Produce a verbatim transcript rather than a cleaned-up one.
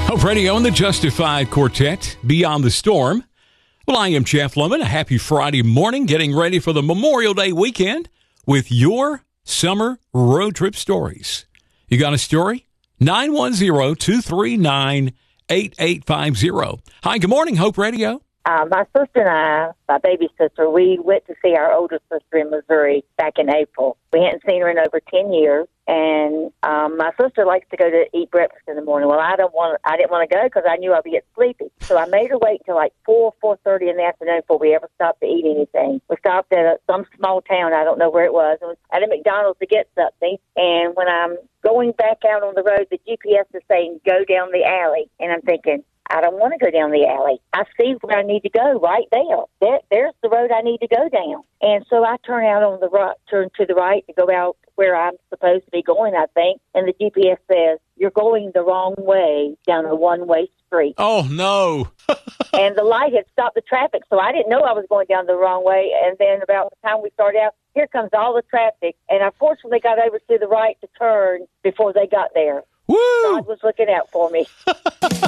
Hope Radio and the Justified Quartet, Beyond the Storm. Well, I am Jeff Lemon. A happy Friday morning, getting ready for the Memorial Day weekend with your summer road trip stories. You got a story? nine one zero, two three nine, eight eight five zero. Hi, good morning, Hope Radio. Uh, my sister and I, my baby sister, we went to see our older sister in Missouri back in April. We hadn't seen her in over ten years, and um, my sister likes to go to eat breakfast in the morning. Well, I don't want, I didn't want to go because I knew I'd be get sleepy. So I made her wait until like four, four thirty in the afternoon before we ever stopped to eat anything. We stopped at a, some small town, I don't know where it was, and at a McDonald's to get something. And when I'm going back out on the road, the G P S is saying go down the alley, and I'm thinking, I don't want to go down the alley. I see where I need to go right there. there. There's the road I need to go down. And so I turn out on the right, turn to the right to go out where I'm supposed to be going, I think. And the G P S says, you're going the wrong way down a one-way street. Oh, no. And the light had stopped the traffic, so I didn't know I was going down the wrong way. And then about the time we started out, here comes all the traffic. And I fortunately got over to the right to turn before they got there. Woo! God was looking out for me.